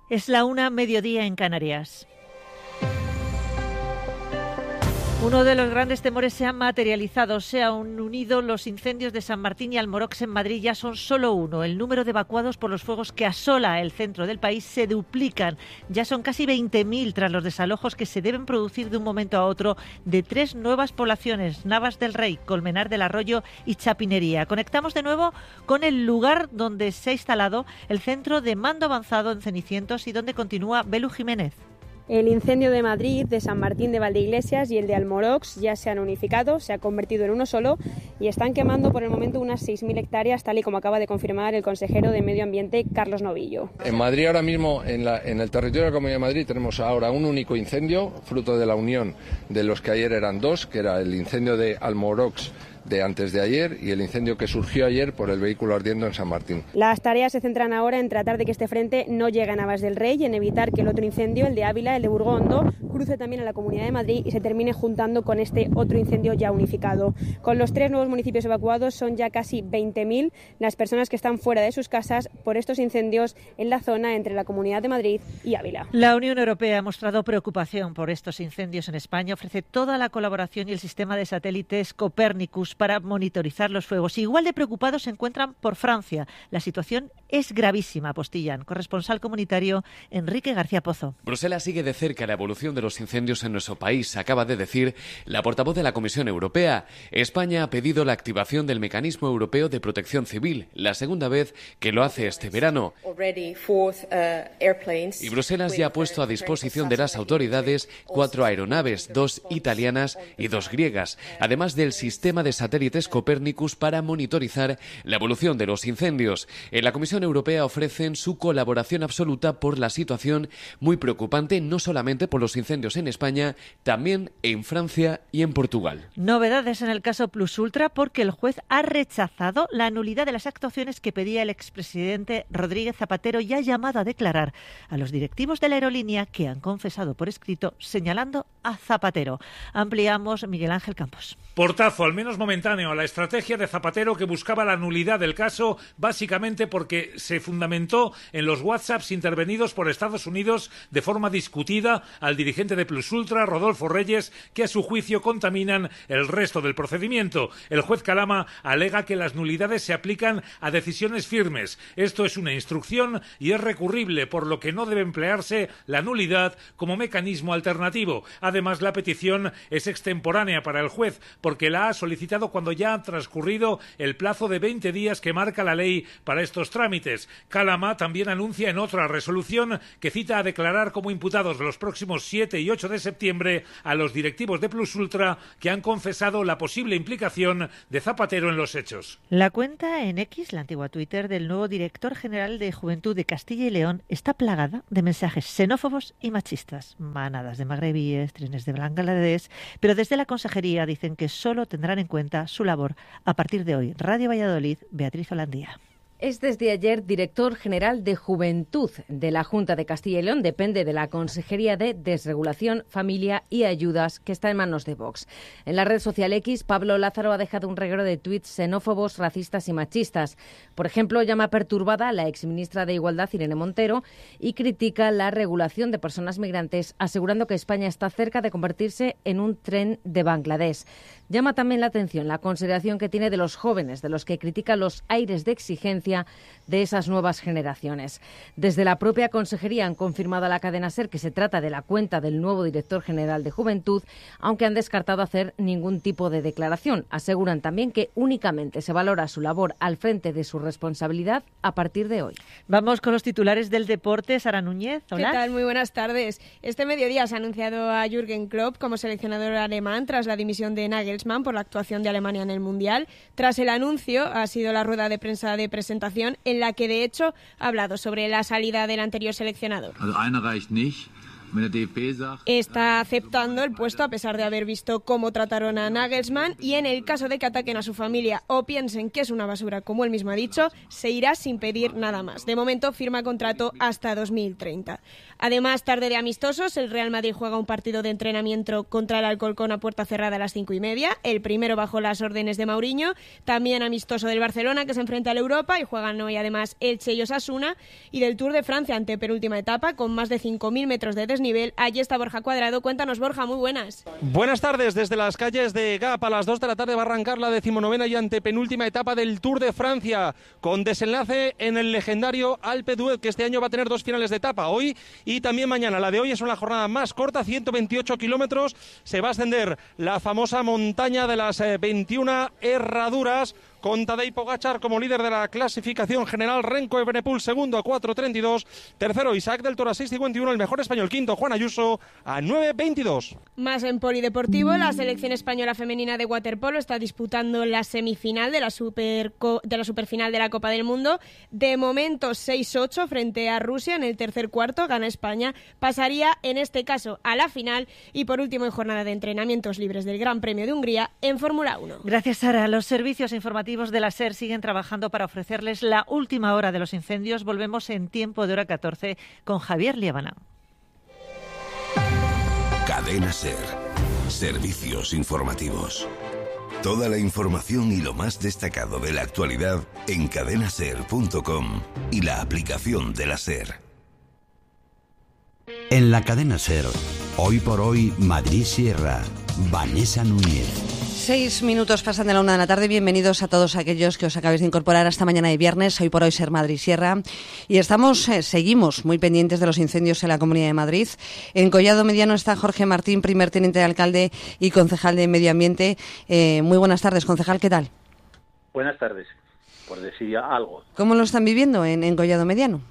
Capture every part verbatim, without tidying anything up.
Es la una, mediodía en Canarias. Uno de los grandes temores se ha materializado, se han unido los incendios de San Martín y Almorox en Madrid, ya son solo uno. El número de evacuados por los fuegos que asola el centro del país se duplican. Ya son casi veinte mil tras los desalojos que se deben producir de un momento a otro de tres nuevas poblaciones, Navas del Rey, Colmenar del Arroyo y Chapinería. Conectamos de nuevo con el lugar donde se ha instalado el centro de mando avanzado en Cenicientos y donde continúa Belu Jiménez. El incendio de Madrid, de San Martín de Valdeiglesias y el de Almorox ya se han unificado, se ha convertido en uno solo y están quemando por el momento unas seis mil hectáreas, tal y como acaba de confirmar el consejero de Medio Ambiente, Carlos Novillo. En Madrid ahora mismo, en, la, en el territorio de la Comunidad de Madrid, tenemos ahora un único incendio, fruto de la unión de los que ayer eran dos, que era el incendio de Almorox de antes de ayer y el incendio que surgió ayer por el vehículo ardiendo en San Martín. Las tareas se centran ahora en tratar de que este frente no llegue a Navas del Rey y en evitar que el otro incendio, el de Ávila, el de Burgondo, cruce también a la Comunidad de Madrid y se termine juntando con este otro incendio ya unificado. Con los tres nuevos municipios evacuados son ya casi veinte mil las personas que están fuera de sus casas por estos incendios en la zona entre la Comunidad de Madrid y Ávila. La Unión Europea ha mostrado preocupación por estos incendios en España. Ofrece toda la colaboración y el sistema de satélites Copernicus para monitorizar los fuegos. Igual de preocupados se encuentran por Francia. La situación es gravísima, apostillan. Corresponsal comunitario Enrique García Pozo. Bruselas sigue de cerca la evolución de los incendios en nuestro país, acaba de decir la portavoz de la Comisión Europea. España ha pedido la activación del Mecanismo Europeo de Protección Civil, la segunda vez que lo hace este verano. Y Bruselas ya ha puesto a disposición de las autoridades cuatro aeronaves, dos italianas y dos griegas, además del sistema de satélites Copernicus para monitorizar la evolución de los incendios. En la Comisión Europea ofrecen su colaboración absoluta por la situación muy preocupante, no solamente por los incendios en España, también en Francia y en Portugal. Novedades en el caso Plus Ultra porque el juez ha rechazado la nulidad de las actuaciones que pedía el expresidente Rodríguez Zapatero y ha llamado a declarar a los directivos de la aerolínea que han confesado por escrito señalando a Zapatero. Ampliamos, Miguel Ángel Campos. Portazo, al menos momentáneo, a la estrategia de Zapatero que buscaba la nulidad del caso, básicamente porque se fundamentó en los WhatsApps intervenidos por Estados Unidos de forma discutida al dirigente de Plus Ultra, Rodolfo Reyes, que a su juicio contaminan el resto del procedimiento. El juez Calama alega que las nulidades se aplican a decisiones firmes. Esto es una instrucción y es recurrible, por lo que no debe emplearse la nulidad como mecanismo alternativo. Además, la petición es extemporánea para el juez, porque la ha solicitado cuando ya ha transcurrido el plazo de veinte días que marca la ley para estos trámites. Calama también anuncia en otra resolución que cita a declarar como imputados los próximos siete y ocho de septiembre a los directivos de Plus Ultra que han confesado la posible implicación de Zapatero en los hechos. La cuenta en X, la antigua Twitter, del nuevo director general de Juventud de Castilla y León está plagada de mensajes xenófobos y machistas. Manadas de magrebíes, trenes de Bangladesh, pero desde la consejería dicen que solo tendrán en cuenta su labor a partir de hoy. Radio Valladolid, Beatriz Holandía. Es desde ayer director general de Juventud de la Junta de Castilla y León. Depende de la Consejería de Desregulación, Familia y Ayudas, que está en manos de Vox. En la red social X, Pablo Lázaro ha dejado un reguero de tuits xenófobos, racistas y machistas. Por ejemplo, llama perturbada a la exministra de Igualdad, Irene Montero, y critica la regulación de personas migrantes, asegurando que España está cerca de convertirse en un tren de Bangladesh. Llama también la atención la consideración que tiene de los jóvenes, de los que critica los aires de exigencia de esas nuevas generaciones. Desde la propia consejería han confirmado a la cadena SER que se trata de la cuenta del nuevo director general de Juventud, aunque han descartado hacer ningún tipo de declaración. Aseguran también que únicamente se valora su labor al frente de su responsabilidad a partir de hoy. Vamos con los titulares del deporte. Sara Núñez, hola. ¿Qué tal? Muy buenas tardes. Este mediodía se ha anunciado a Jürgen Klopp como seleccionador alemán tras la dimisión de Nagelsmann por la actuación de Alemania en el Mundial. Tras el anuncio ha sido la rueda de prensa de presentación en la que de hecho ha hablado sobre la salida del anterior seleccionador. Also eine reicht nicht. está aceptando el puesto a pesar de haber visto cómo trataron a Nagelsmann, y en el caso de que ataquen a su familia o piensen que es una basura, como él mismo ha dicho, se irá sin pedir nada más. De momento firma contrato hasta dos mil treinta. Además, tarde de amistosos, el Real Madrid juega un partido de entrenamiento contra el Alcorcón a puerta cerrada a las cinco y media, el primero bajo las órdenes de Mourinho. También amistoso del Barcelona, que se enfrenta al Europa, y juegan hoy además Elche y Osasuna, y del Tour de Francia, ante penúltima etapa, con más de cinco mil metros de desnivel. Allí está Borja Cuadrado. Cuéntanos, Borja, muy buenas. Buenas tardes. Desde las calles de Gap a las dos de la tarde va a arrancar la decimonovena y antepenúltima etapa del Tour de Francia, con desenlace en el legendario Alpe d'Huez, que este año va a tener dos finales de etapa, hoy y también mañana. La de hoy es una jornada más corta, ciento veintiocho kilómetros. Se va a ascender la famosa montaña de las veintiuna herraduras, con Tadej Pogačar como líder de la clasificación general, Remco Evenepoel segundo a cuatro treinta y dos, tercero Isaac del Toro a seis cincuenta y uno, el mejor español quinto Juan Ayuso a nueve veintidós. Más en polideportivo, la selección española femenina de waterpolo está disputando la semifinal de la, super, de la superfinal de la Copa del Mundo. De momento seis ocho frente a Rusia. En el tercer cuarto gana España, pasaría en este caso a la final. Y por último, en jornada de entrenamientos libres del Gran Premio de Hungría en Fórmula uno. Gracias, Sara. Los servicios informativos de la SER siguen trabajando para ofrecerles la última hora de los incendios. Volvemos en tiempo de hora catorce con Javier Liébana. Cadena SER. Servicios informativos. Toda la información y lo más destacado de la actualidad en cadena ser punto com y la aplicación de la SER. En la cadena SER, hoy por hoy, Madrid Sierra, Vanessa Núñez. Seis minutos pasan de la una de la tarde. Bienvenidos a todos aquellos que os acabáis de incorporar esta mañana de viernes. Hoy por hoy Ser Madrid Sierra. Y estamos, eh, seguimos muy pendientes de los incendios en la Comunidad de Madrid. En Collado Mediano está Jorge Martín, primer teniente de alcalde y concejal de Medio Ambiente. Eh, muy buenas tardes, concejal, ¿qué tal? Buenas tardes, por decir algo. ¿Cómo lo están viviendo en, en Collado Mediano?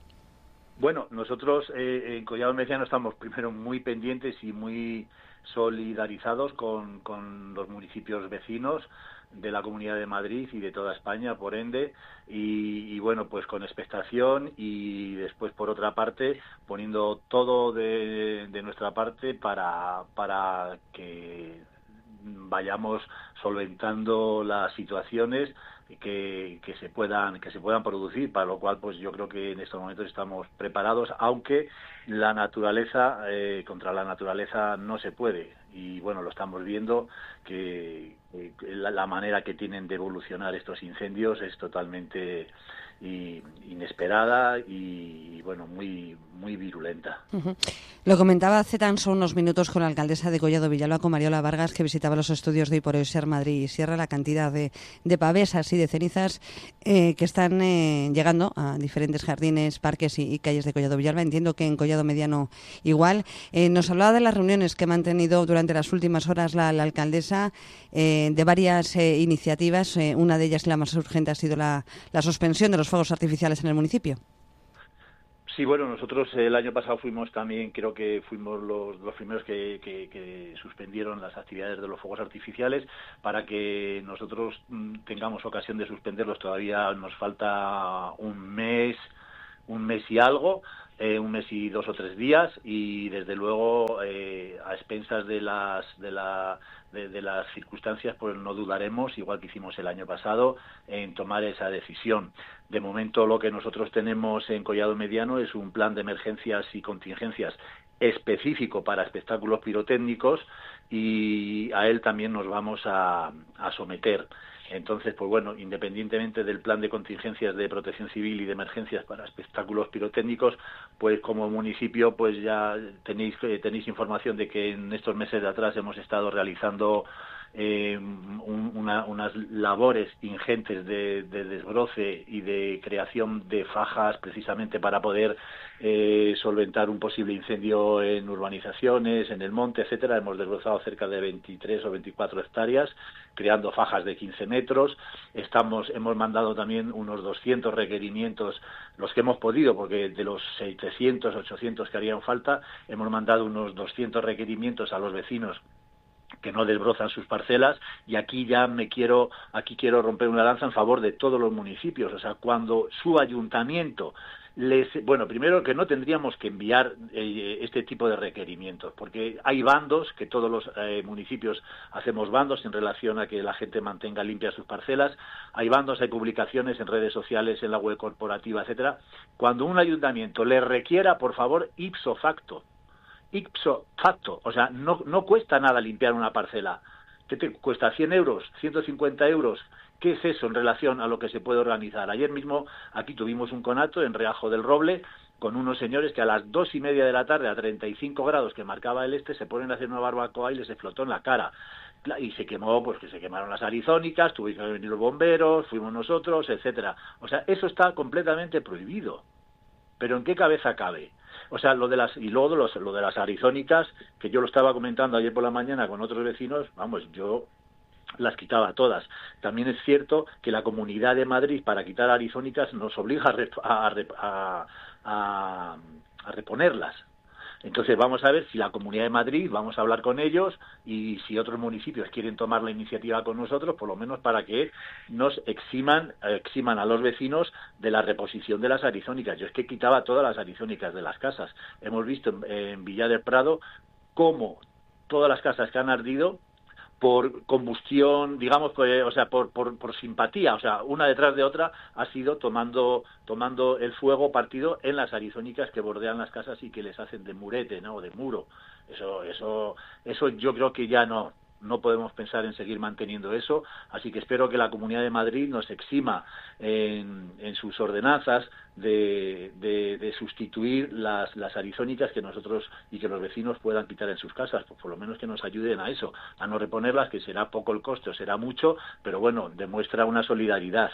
Bueno, nosotros eh, en Collado Mediano estamos primero muy pendientes y muy solidarizados con, con los municipios vecinos de la Comunidad de Madrid y de toda España, por ende, y, y bueno, pues con expectación y después, por otra parte, poniendo todo de, de nuestra parte para, para que vayamos solventando las situaciones que, que se puedan que se puedan producir, para lo cual pues yo creo que en estos momentos estamos preparados, aunque la naturaleza eh, contra la naturaleza no se puede, y bueno, lo estamos viendo que, que la, la manera que tienen de evolucionar estos incendios es totalmente y inesperada y, y bueno, muy muy virulenta. Uh-huh. Lo comentaba hace tan solo unos minutos con la alcaldesa de Collado Villalba, con Mariola Vargas, que visitaba los estudios de Hoy por Hoy Ser Madrid y Sierra, la cantidad de, de pavesas y de cenizas eh, que están eh, llegando a diferentes jardines, parques y, y calles de Collado Villalba. Entiendo que en Collado Mediano igual. Eh, nos hablaba de las reuniones que ha mantenido durante las últimas horas la, la alcaldesa, eh, de varias eh, iniciativas. Eh, una de ellas, la más urgente, ha sido la, la suspensión de los fuegos artificiales en el municipio. Sí, bueno, nosotros el año pasado fuimos también, creo que fuimos los, los primeros que, que, que suspendieron las actividades de los fuegos artificiales. Para que nosotros tengamos ocasión de suspenderlos todavía nos falta un mes, un mes y algo, eh, un mes y dos o tres días, y desde luego eh, a expensas de las de la de, de las circunstancias, pues no dudaremos, igual que hicimos el año pasado, en tomar esa decisión. De momento lo que nosotros tenemos en Collado Mediano es un plan de emergencias y contingencias específico para espectáculos pirotécnicos, y a él también nos vamos a, a someter. Entonces, pues bueno, independientemente del plan de contingencias de protección civil y de emergencias para espectáculos pirotécnicos, pues como municipio pues ya tenéis tenéis información de que en estos meses de atrás hemos estado realizando eh, un, una, unas labores ingentes de, de desbroce y de creación de fajas precisamente para poder eh, solventar un posible incendio en urbanizaciones, en el monte, etcétera. Hemos desbrozado cerca de veintitrés o veinticuatro hectáreas, creando fajas de quince metros. Estamos, hemos mandado también unos doscientos requerimientos, los que hemos podido, porque de los setecientos, ochocientos que harían falta, hemos mandado unos doscientos requerimientos a los vecinos que no desbrozan sus parcelas. Y aquí ya me quiero, aquí quiero romper una lanza en favor de todos los municipios. O sea, cuando su ayuntamiento Les, bueno, primero que no tendríamos que enviar eh, este tipo de requerimientos, porque hay bandos, que todos los eh, municipios hacemos bandos en relación a que la gente mantenga limpias sus parcelas, hay bandos, hay publicaciones en redes sociales, en la web corporativa, etcétera. Cuando un ayuntamiento le requiera, por favor, ipso facto, ipso facto, o sea, no, no cuesta nada limpiar una parcela. ¿Qué te cuesta? ¿cien euros? ¿ciento cincuenta euros? ¿Qué es eso en relación a lo que se puede organizar? Ayer mismo aquí tuvimos un conato en Reajo del Roble con unos señores que a las dos y media de la tarde, a treinta y cinco grados que marcaba el este, se ponen a hacer una barbacoa y les explotó en la cara. Y se quemó, pues que se quemaron las arizónicas, tuvieron que venir los bomberos, fuimos nosotros, etcétera. O sea, eso está completamente prohibido. ¿Pero en qué cabeza cabe? O sea, lo de las y luego los, lo de las arizónicas, que yo lo estaba comentando ayer por la mañana con otros vecinos, vamos, yo las quitaba todas. También es cierto que la Comunidad de Madrid, para quitar arizónicas, nos obliga a, rep, a, a, a, a reponerlas. Entonces vamos a ver si la Comunidad de Madrid, vamos a hablar con ellos, y si otros municipios quieren tomar la iniciativa con nosotros, por lo menos para que nos eximan, eximan a los vecinos de la reposición de las arizónicas. Yo es que quitaba todas las arizónicas de las casas. Hemos visto en, en Villa del Prado cómo todas las casas que han ardido por combustión, digamos, o sea, por, por, por simpatía, o sea, una detrás de otra, ha sido tomando tomando el fuego partido en las arizónicas que bordean las casas y que les hacen de murete, ¿no?, o de muro. Eso, eso, eso yo creo que ya no, no podemos pensar en seguir manteniendo eso, así que espero que la Comunidad de Madrid nos exima en, en sus ordenanzas de, de, de sustituir las, las arizónicas que nosotros y que los vecinos puedan quitar en sus casas, pues por lo menos que nos ayuden a eso, a no reponerlas, que será poco el coste o será mucho, pero bueno, demuestra una solidaridad.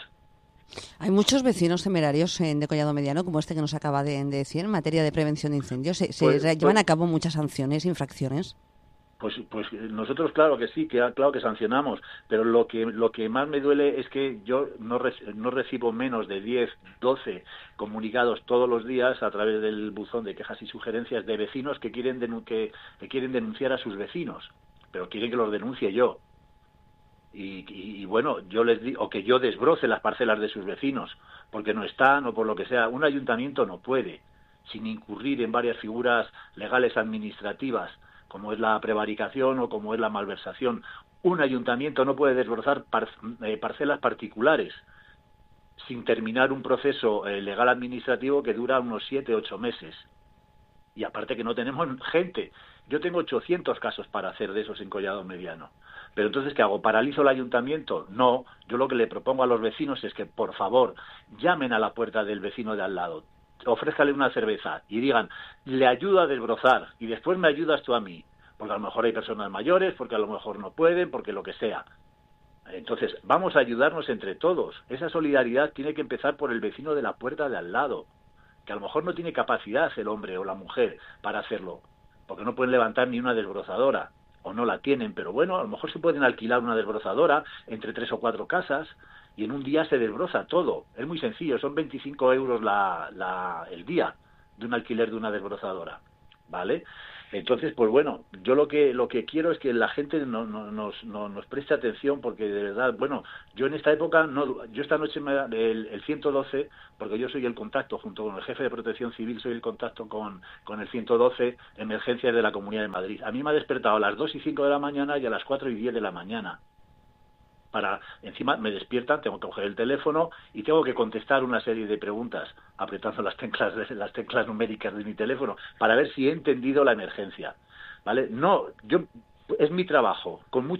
Hay muchos vecinos temerarios en de Collado Mediano, como este que nos acaba de, de decir, en materia de prevención de incendios. ¿Se, pues, se llevan pues, a cabo muchas sanciones, infracciones? Pues, pues nosotros claro que sí, que claro que sancionamos, pero lo que lo que más me duele es que yo no, re, no recibo menos de diez, doce comunicados todos los días a través del buzón de quejas y sugerencias de vecinos que quieren denun que, que quieren denunciar a sus vecinos, pero quieren que los denuncie yo. Y, y, y bueno, yo les digo, o que yo desbroce las parcelas de sus vecinos, porque no están o por lo que sea. Un ayuntamiento no puede, sin incurrir en varias figuras legales administrativas, como es la prevaricación o como es la malversación. Un ayuntamiento no puede desbrozar par, eh, parcelas particulares sin terminar un proceso eh, legal administrativo que dura unos siete, ocho meses. Y aparte que no tenemos gente. Yo tengo ochocientos casos para hacer de esos en Collado Mediano. Pero entonces, ¿qué hago? ¿Paralizo el ayuntamiento? No. Yo lo que le propongo a los vecinos es que, por favor, llamen a la puerta del vecino de al lado, ofrézcale una cerveza y digan, le ayudo a desbrozar y después me ayudas tú a mí, porque a lo mejor hay personas mayores, porque a lo mejor no pueden, porque lo que sea. Entonces, vamos a ayudarnos entre todos. Esa solidaridad tiene que empezar por el vecino de la puerta de al lado, que a lo mejor no tiene capacidad el hombre o la mujer para hacerlo, porque no pueden levantar ni una desbrozadora, o no la tienen, pero bueno, a lo mejor se pueden alquilar una desbrozadora entre tres o cuatro casas, y en un día se desbroza todo. Es muy sencillo, son veinticinco euros la, la, el día de un alquiler de una desbrozadora, ¿vale? Entonces, pues bueno, yo lo que lo que quiero es que la gente no, no, nos, no, nos preste atención, porque de verdad, bueno, yo en esta época, no, yo esta noche me, el, el ciento doce, porque yo soy el contacto, junto con el jefe de Protección Civil, soy el contacto con, con el ciento doce, emergencias de la Comunidad de Madrid. A mí me ha despertado a las dos y cinco de la mañana y a las cuatro y diez de la mañana. Para, encima me despiertan, tengo que coger el teléfono y tengo que contestar una serie de preguntas apretando las teclas las teclas numéricas de mi teléfono para ver si he entendido la emergencia, ¿vale? No, yo es mi trabajo, con mucho